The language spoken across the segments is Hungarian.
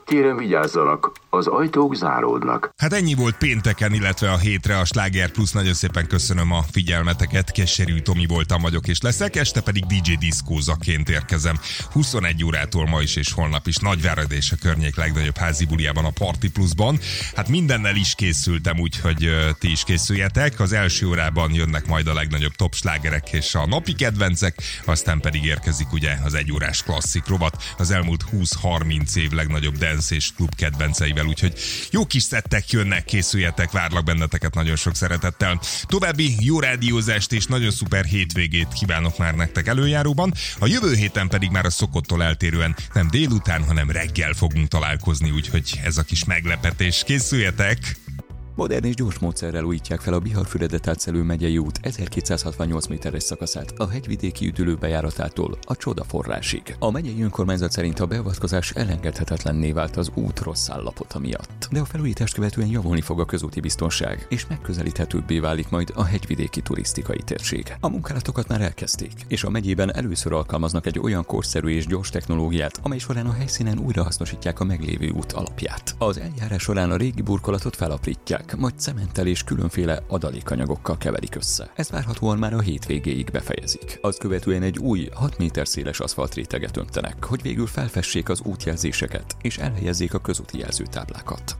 Kérem vigyázzanak, az ajtók záródnak. Hát ennyi volt pénteken, illetve a hétre a Sláger Plus. Nagyon szépen köszönöm a figyelmeteket. Keserű Tomi voltam, vagyok és leszek. Este pedig DJ diszkózaként érkezem. 21 órától ma is és holnap is Nagyvárad és a környék legnagyobb házi buliában, a Party Plusban. Hát mindennel is készültem, úgyhogy ti is készüljetek. Az első órában jönnek majd a legnagyobb top slágerek és a napi kedvencek, aztán pedig érkezik ugye az egyórás klasszik rovat az elmúlt 20-30 év legnagyobb dance és klub kedvenceivel, úgyhogy jó kis szettek jönnek, készüljetek, várlak benneteket nagyon sok szeretettel. További jó rádiózást és nagyon szuper hétvégét kívánok már nektek előjáróban. A jövő héten pedig már a szokottól eltérően nem délután, hanem reggel fogunk találkozni, úgyhogy ez a kis meglepetés. Készüljetek! Modern és gyors módszerrel újítják fel a Bihar-Füredet átszelő megyei út 1268 méteres szakaszát a hegyvidéki üdülő bejáratától a Csodaforrásig. A megyei önkormányzat szerint a beavatkozás elengedhetetlenné vált az út rossz állapota miatt. De a felújítást követően javulni fog a közúti biztonság, és megközelíthetőbbé válik majd a hegyvidéki turisztikai térség. A munkálatokat már elkezdték, és a megyében először alkalmaznak egy olyan korszerű és gyors technológiát, amely során a helyszínen újrahasznosítják a meglévő út alapját. Az eljárás során a régi burkolatot felaprítják, majd cementtel és különféle adalékanyagokkal keverik össze. Ezt várhatóan már a hétvégéig befejezik. Azt követően egy új 6 méter széles aszfaltréteget öntenek, hogy végül felfessék az útjelzéseket és elhelyezzék a közúti jelzőtáblákat.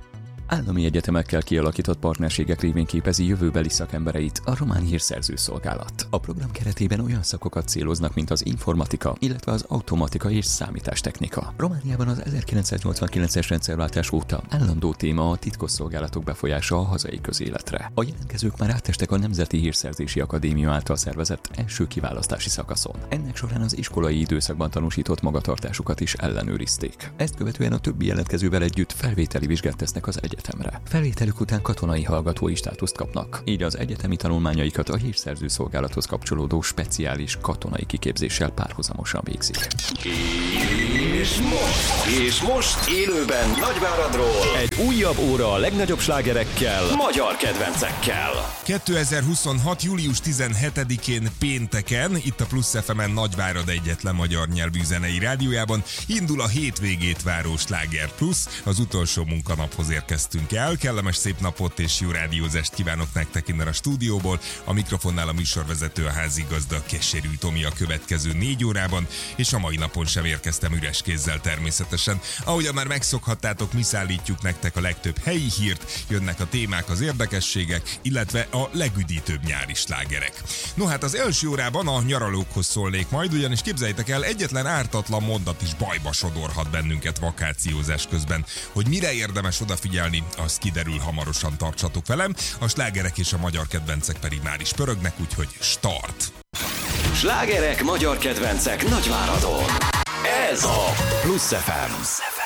Állami egyetemekkel kialakított partnerségek révén képezi jövőbeli szakembereit a Román Hírszerző Szolgálat. A program keretében olyan szakokat céloznak, mint az informatika, illetve az automatika és számítástechnika. Romániában az 1989-es rendszerváltás óta állandó téma a titkosszolgálatok befolyása a hazai közéletre. A jelentkezők már átestek a Nemzeti Hírszerzési Akadémia által szervezett első kiválasztási szakaszon. Ennek során az iskolai időszakban tanúsított magatartásukat is ellenőrizték. Ezt követően a többi jelentkezővel együtt felvételi vizsgát tesznek az egyetemre. Felvételük után katonai hallgatói státuszt kapnak, így az egyetemi tanulmányaikat a Hírszerző Szolgálathoz kapcsolódó speciális katonai kiképzéssel párhuzamosan végzik. És most élőben Nagyváradról egy újabb óra a legnagyobb slágerekkel, magyar kedvencekkel. 2026. július 17-én pénteken, itt a Plusz FM-en Nagyvárad egyetlen magyar nyelvű zenei rádiójában indul a hétvégét váró Sláger Plusz. Az utolsó munkanaphoz érkeztünk el. Kellemes szép napot és jó rádiózást kívánok nektek innen a stúdióból. A mikrofonnál a műsorvezető, a házigazda, Keserű Tomi a következő 4 órában, és a mai napon sem érkeztem üres kézzel természetesen. Ahogyan már megszokhattátok, mi szállítjuk nektek a legtöbb helyi hírt, jönnek a témák, az érdekességek, illetve a legüdítőbb nyári slágerek. No hát az első órában a nyaralókhoz szólnék majd, ugyanis képzeljétek el, egyetlen ártatlan mondat is bajba sodorhat bennünket vakációzás közben. Hogy mire érdemes odafigyelni, az kiderül hamarosan, tartsatok velem. A slágerek és a magyar kedvencek pedig már is pörögnek, úgyhogy start! Slágerek, magyar kedvencek Nagyváradon. Ez a Plusz FM.